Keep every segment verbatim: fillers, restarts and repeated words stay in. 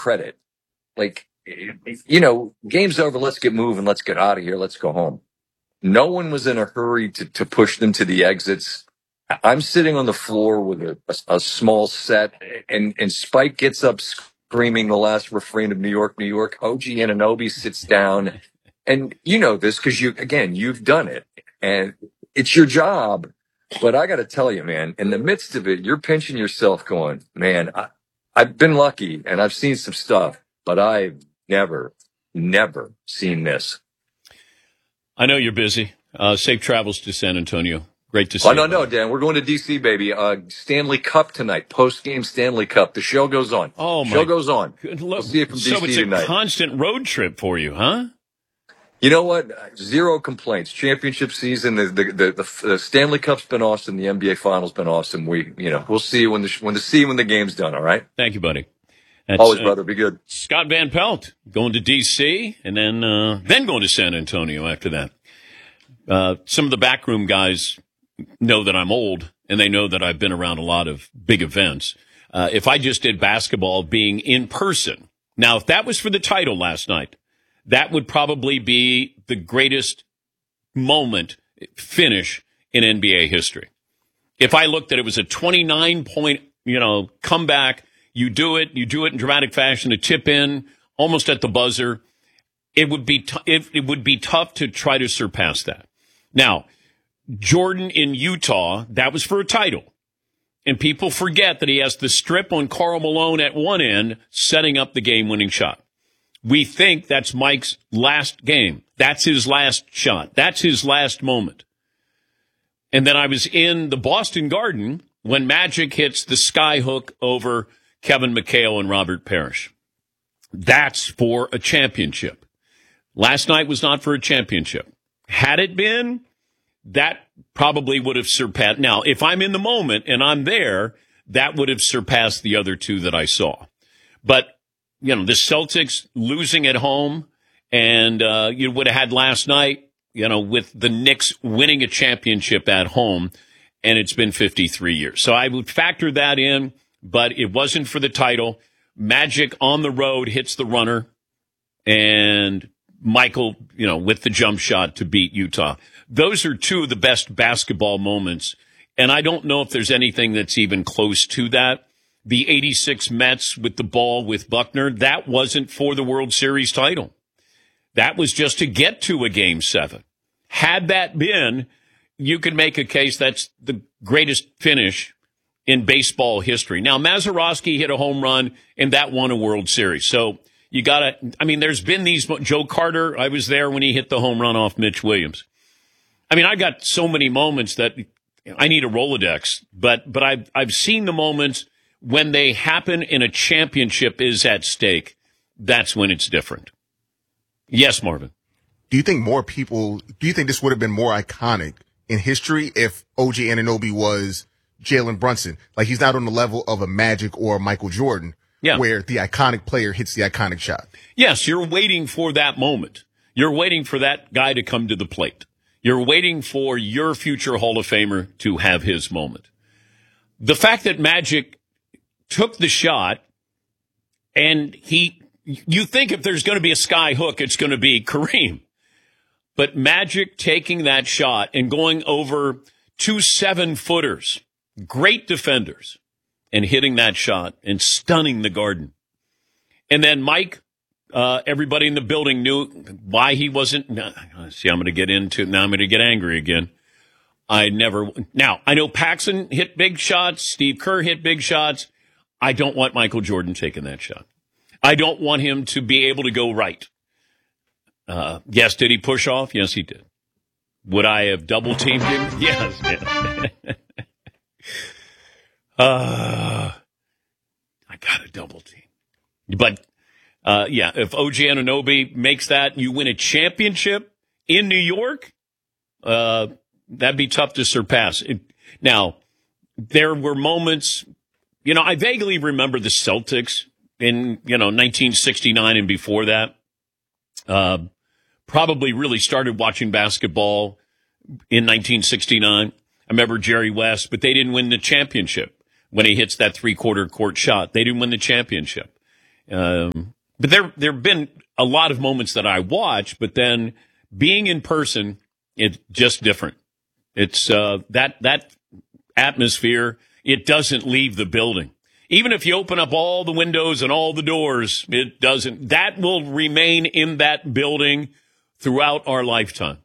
credit. Like, you know, game's over. Let's get moving. Let's get out of here. Let's go home. No one was in a hurry to, to push them to the exits. I'm sitting on the floor with a, a, a small set, and, and Spike gets up screaming the last refrain of New York, New York. O G Anunoby sits down. And you know this because you, again, you've done it. And it's your job. But I got to tell you, man, in the midst of it, you're pinching yourself going, man, I, I've been lucky and I've seen some stuff, but I've never, never seen this. I know you're busy. Uh, safe travels to San Antonio. Great to see you. Oh, no, no, Dan. We're going to D C, baby. Uh, Stanley Cup tonight. Post-game Stanley Cup. The show goes on. Oh, my. Show goes on. Good we'll see you from so D C it's a tonight. Constant road trip for you, huh? You know what? Zero complaints. Championship season. The the the, the, the Stanley Cup's been awesome. The N B A Finals been awesome. We, you know, we'll see you when the when the see when the game's done. All right. Thank you, buddy. That's, Always, uh, brother. Be good. Scott Van Pelt going to D C and then uh, then going to San Antonio after that. Uh, some of the backroom guys know that I'm old, and they know that I've been around a lot of big events. Uh, if I just did basketball being in person, now if that was for the title last night, that would probably be the greatest moment finish in N B A history. If I looked at it was a twenty-nine point, you know, comeback, you do it, you do it in dramatic fashion, a tip in, almost at the buzzer, it would be t- it, it would be tough to try to surpass that. Now, Jordan in Utah, that was for a title. And people forget that he has the strip on Karl Malone at one end, setting up the game-winning shot. We think that's Mike's last game. That's his last shot. That's his last moment. And then I was in the Boston Garden when Magic hits the sky hook over Kevin McHale and Robert Parrish. That's for a championship. Last night was not for a championship. Had it been, that probably would have surpassed. Now, if I'm in the moment and I'm there, that would have surpassed the other two that I saw. But, you know, the Celtics losing at home, and uh, you would have had last night, you know, with the Knicks winning a championship at home, and it's been fifty-three years. So I would factor that in, but it wasn't for the title. Magic on the road hits the runner, and Michael, you know, with the jump shot to beat Utah. Those are two of the best basketball moments, and I don't know if there's anything that's even close to that. The eighty-six Mets with the ball with Buckner, that wasn't for the World Series title. That was just to get to a game seven. Had that been, you could make a case that's the greatest finish in baseball history. Now, Mazeroski hit a home run, and that won a World Series. So you got to, I mean, there's been these, Joe Carter, I was there when he hit the home run off Mitch Williams. I mean, I got so many moments that I need a Rolodex, but but I've, I've seen the moments when they happen and a championship is at stake. That's when it's different. Yes, Marvin. Do you think more people, do you think this would have been more iconic in history if O G Anunoby was Jalen Brunson? Like, he's not on the level of a Magic or a Michael Jordan, yeah, where the iconic player hits the iconic shot. Yes, you're waiting for that moment. You're waiting for that guy to come to the plate. You're waiting for your future Hall of Famer to have his moment. The fact that Magic took the shot and he, you think if there's going to be a sky hook, it's going to be Kareem. But Magic taking that shot and going over two seven-footers, great defenders, and hitting that shot and stunning the Garden. And then Mike, uh, everybody in the building knew why he wasn't. See, I'm going to get into, now I'm going to get angry again. I never, now, I know Paxson hit big shots, Steve Kerr hit big shots. I don't want Michael Jordan taking that shot. I don't want him to be able to go right. Uh, yes, did he push off? Yes, he did. Would I have double teamed him? Yes. yes. uh, I got a double team. But, uh, yeah, if O G Anunoby makes that, you win a championship in New York, uh, that'd be tough to surpass. It, now, there were moments, you know, I vaguely remember the Celtics in, you know, nineteen sixty-nine and before that. Uh, probably really started watching basketball in nineteen sixty-nine. I remember Jerry West, but they didn't win the championship when he hits that three-quarter court shot. They didn't win the championship. Um, but there there have been a lot of moments that I watch, but then being in person, it's just different. It's uh, that that atmosphere. It doesn't leave the building. Even if you open up all the windows and all the doors, it doesn't. That will remain in that building throughout our lifetime.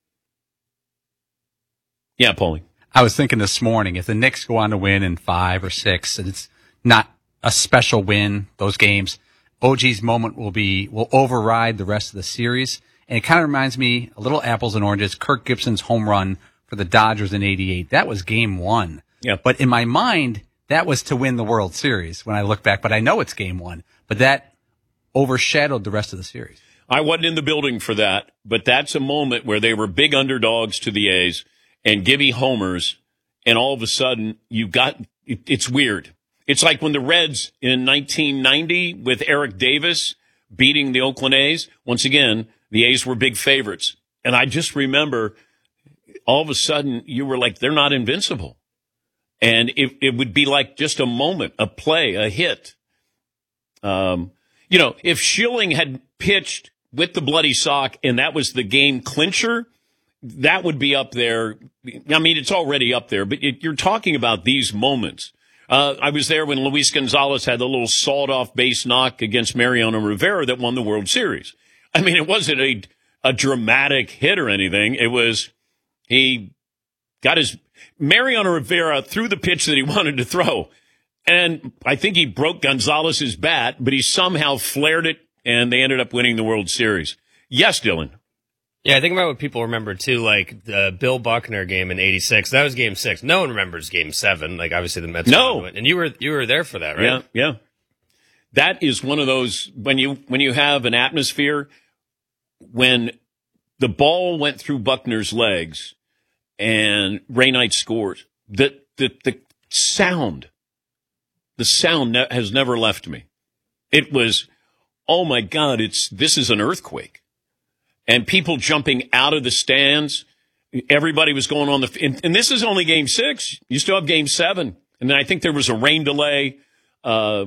Yeah, Paulie. I was thinking this morning, if the Knicks go on to win in five or six, and it's not a special win, those games, O G's moment will be, will override the rest of the series. And it kind of reminds me, a little apples and oranges, Kirk Gibson's home run for the Dodgers in eighty-eight. That was game one. Yeah. But in my mind, that was to win the World Series when I look back. But I know it's game one. But that overshadowed the rest of the series. I wasn't in the building for that, but that's a moment where they were big underdogs to the A's and Gibby homers, and all of a sudden you got it, it's weird. It's like when the Reds in nineteen ninety with Eric Davis beating the Oakland A's. Once again, the A's were big favorites. And I just remember all of a sudden you were like, they're not invincible. And it, it would be like just a moment, a play, a hit. Um, you know, if Schilling had pitched with the bloody sock and that was the game clincher, that would be up there. I mean, it's already up there, but it, you're talking about these moments. Uh, I was there when Luis Gonzalez had the little sawed-off base knock against Mariano Rivera that won the World Series. I mean, it wasn't a, a dramatic hit or anything. It was he got his Mariano Rivera threw the pitch that he wanted to throw, and I think he broke Gonzalez's bat, but he somehow flared it, and they ended up winning the World Series. Yes, Dylan. Yeah, I think about what people remember, too, like the Bill Buckner game in eighty-six. That was game six. No one remembers game seven. Like, obviously, the Mets. No. And you were you were there for that, right? Yeah, yeah. That is one of those, when you when you have an atmosphere, when the ball went through Buckner's legs and Ray Knight scores, the, the, the sound, the sound ne- has never left me. It was, oh, my God, it's this is an earthquake. And people jumping out of the stands. Everybody was going on the, and, and this is only game six. You still have game seven. And then I think there was a rain delay. Uh,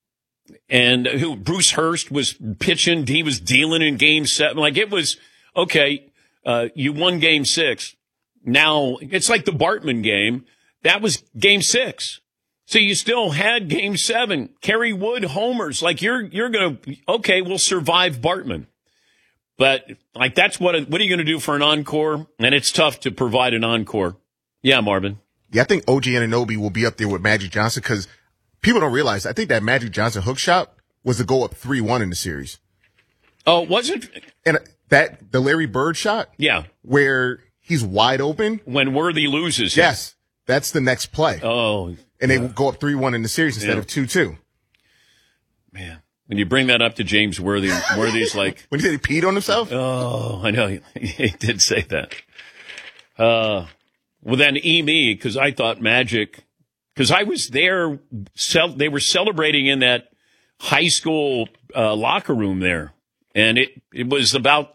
and who, Bruce Hurst was pitching. He was dealing in game seven. Like it was, okay, uh, you won game six. Now it's like the Bartman game. That was game six. So you still had game seven. Kerry Wood homers. Like you're, you're going to, okay, we'll survive Bartman. But, like, that's what what are you going to do for an encore? And it's tough to provide an encore. Yeah, Marvin. Yeah, I think O G Anunoby will be up there with Magic Johnson because people don't realize, I think that Magic Johnson hook shot was to go up three one in the series. Oh, wasn't? And that, the Larry Bird shot? Yeah. Where he's wide open. When Worthy loses. Yes. That's the next play. Oh. And they yeah. go up three one in the series instead yeah. of two two. Man. When you bring that up to James Worthy, Worthy's like... When he said he peed on himself? Oh, I know. He, he did say that. Uh, well, then E me, because I thought Magic... Because I was there, cel- they were celebrating in that high school uh, locker room there. And it, it was about...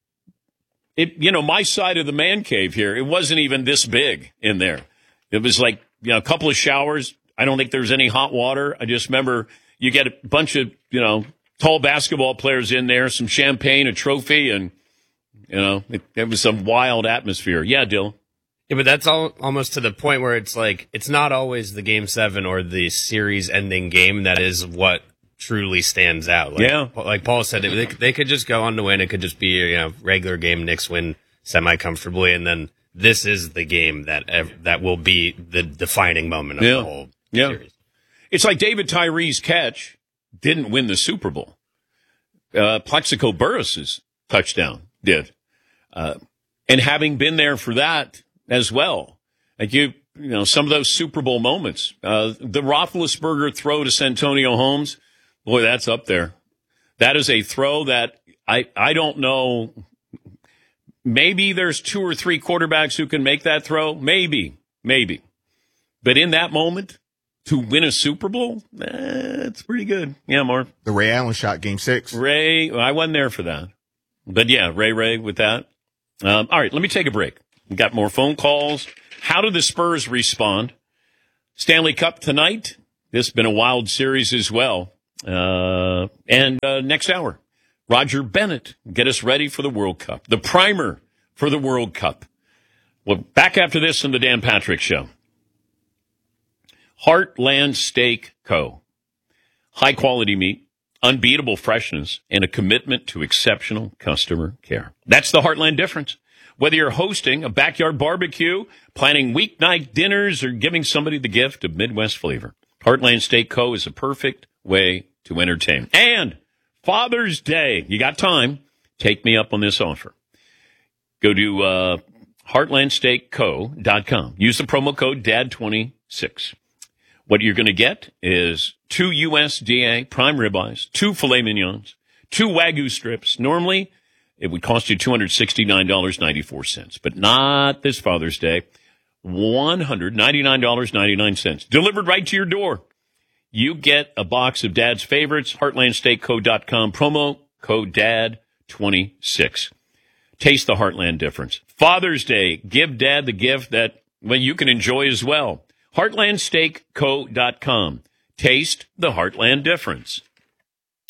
it. You know, my side of the man cave here, it wasn't even this big in there. It was like, you know, a couple of showers. I don't think there was any hot water. I just remember... You get a bunch of, you know, tall basketball players in there, some champagne, a trophy, and, you know, it, it was some wild atmosphere. Yeah, Dill. Yeah, but that's all almost to the point where it's like, it's not always the game seven or the series ending game that is what truly stands out. Like, yeah. Like Paul said, they, they could just go on to win. It could just be, you know, regular game, Knicks win semi-comfortably, and then this is the game that that will be the defining moment of yeah. the whole yeah. series. It's like David Tyree's catch didn't win the Super Bowl. Uh, Plexico Burress's touchdown did. Uh, and having been there for that as well, like you, you know, some of those Super Bowl moments, uh, the Roethlisberger throw to Santonio Holmes, boy, that's up there. That is a throw that I, I don't know. Maybe there's two or three quarterbacks who can make that throw. Maybe, maybe. But in that moment, to win a Super Bowl, that's pretty good. Yeah, Marv. The Ray Allen shot, game six. Ray, well, I wasn't there for that. But yeah, Ray Ray with that. Um, all right, let me take a break. We've got more phone calls. How do the Spurs respond? Stanley Cup tonight. This has been a wild series as well. Uh, and uh, next hour, Roger Bennett, get us ready for the World Cup. The primer for the World Cup. Well, back after this on the Dan Patrick Show. Heartland Steak Co. High quality meat, unbeatable freshness, and a commitment to exceptional customer care. That's the Heartland difference. Whether you're hosting a backyard barbecue, planning weeknight dinners, or giving somebody the gift of Midwest flavor, Heartland Steak Co. is a perfect way to entertain. And Father's Day, you got time, take me up on this offer. Go to uh, heartland steak co dot com. Use the promo code D A D twenty-six. What you're going to get is two U S D A prime ribeyes, two filet mignons, two Wagyu strips. Normally, it would cost you two hundred sixty-nine dollars and ninety-four cents, but not this Father's Day. one hundred ninety-nine dollars and ninety-nine cents. Delivered right to your door. You get a box of Dad's favorites, heartland steak co dot com, promo code D A D twenty-six. Taste the Heartland difference. Father's Day, give Dad the gift that, well, you can enjoy as well. heartland steak co dot com. Taste the Heartland difference.